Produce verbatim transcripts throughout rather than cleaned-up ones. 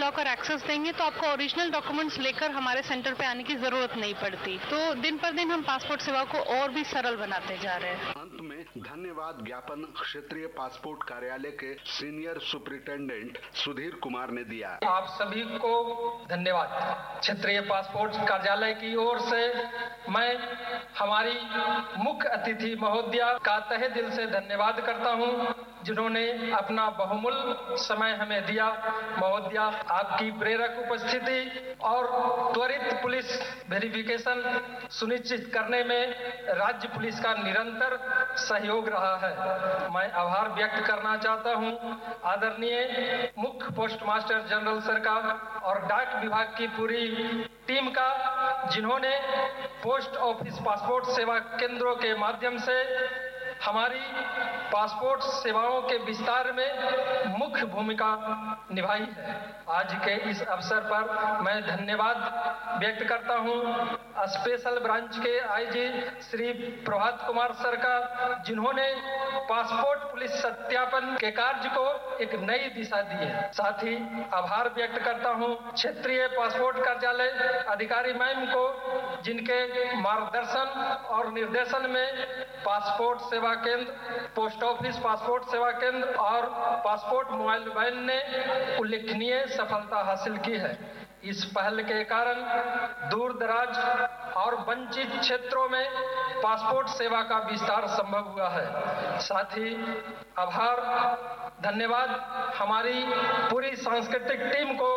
Locker access देंगे तो आपको ओरिजिनल डॉक्यूमेंट्स लेकर हमारे सेंटर पे आने की जरूरत नहीं पड़ती। तो दिन पर दिन हम पासपोर्ट सेवा को और भी सरल बनाते जा रहे हैं। अंत में धन्यवाद ज्ञापन क्षेत्रीय पासपोर्ट कार्यालय के सीनियर सुपरिटेंडेंट सुधीर कुमार ने दिया। आप सभी को धन्यवाद। क्षेत्रीय पासपोर्ट कार्यालय की ओर से मैं हमारी मुख्य अतिथि महोदया का तहे दिल से धन्यवाद करता हूं, जिन्होंने अपना बहुमूल्य समय हमें दिया। महोदया, आपकी प्रेरक उपस्थिति और त्वरित पुलिस वेरिफिकेशन सुनिश्चित करने में राज्य पुलिस का निरंतर सहयोग रहा है। मैं आभार व्यक्त करना चाहता हूं आदरणीय मुख्य पोस्ट मास्टर जनरल सर का और डाक विभाग की पूरी टीम का, जिन्होंने पोस्ट ऑफिस पासपोर्ट सेवा केंद्रों के माध्यम से हमारी पासपोर्ट सेवाओं के विस्तार में मुख्य भूमिका निभाई है। आज के इस अवसर पर मैं धन्यवाद व्यक्त करता हूं स्पेशल ब्रांच के आईजी श्री प्रभात कुमार सर का, जिन्होंने पासपोर्ट पुलिस सत्यापन के कार्य को एक नई दिशा दी है। साथ ही आभार व्यक्त करता हूं क्षेत्रीय पासपोर्ट कार्यालय अधिकारी मैम को, जिनके मार्गदर्शन और निर्देशन में पासपोर्ट सेवा केंद्र, पोस्ट ऑफिस पासपोर्ट सेवा केंद्र और पासपोर्ट मोबाइल वैन ने उल्लेखनीय सफलता हासिल की है। इस पहल के कारण दूर दराज और वंचित क्षेत्रों में पासपोर्ट सेवा का विस्तार संभव हुआ है। साथ ही आभार धन्यवाद हमारी पूरी सांस्कृतिक टीम को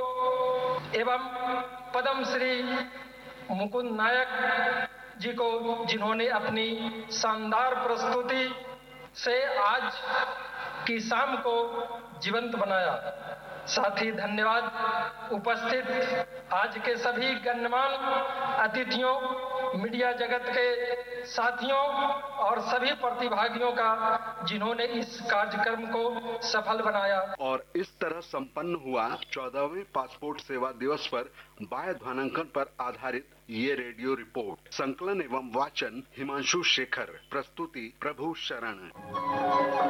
एवं पद्म श्री मुकुंद नायक जी को, जिन्होंने अपनी शानदार प्रस्तुति से आज की शाम को जीवंत बनाया। साथ ही धन्यवाद उपस्थित आज के सभी गणमान्य अतिथियों, मीडिया जगत के साथियों और सभी प्रतिभागियों का, जिन्होंने इस कार्यक्रम को सफल बनाया। और इस तरह संपन्न हुआ चौदहवें पासपोर्ट सेवा दिवस पर बाह्य ध्वनांकन पर आधारित ये रेडियो रिपोर्ट। संकलन एवं वाचन हिमांशु शेखर, प्रस्तुति प्रभु शरण।